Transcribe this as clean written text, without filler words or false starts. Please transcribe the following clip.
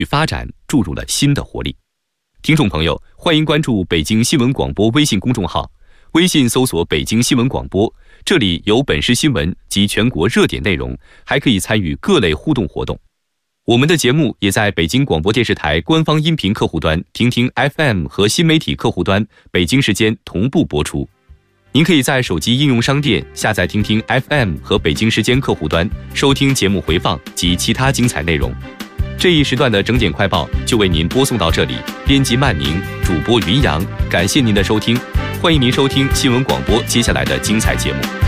与发展注入了新的活力。听众朋友，欢迎关注北京新闻广播微信公众号，微信搜索北京新闻广播，这里有本市新闻及全国热点内容，还可以参与各类互动活动。我们的节目也在北京广播电视台官方音频客户端、听听 FM 和新媒体客户端北京时间同步播出。您可以在手机应用商店下载听听 FM 和北京时间客户端，收听节目回放及其他精彩内容。这一时段的整点快报就为您播送到这里，编辑曼宁，主播云阳，感谢您的收听，欢迎您收听新闻广播接下来的精彩节目。